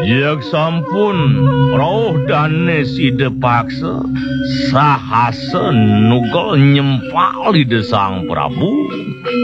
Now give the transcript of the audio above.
Jak sampun roh dane side paksa sahasa nugel nyempal di desang Prabu.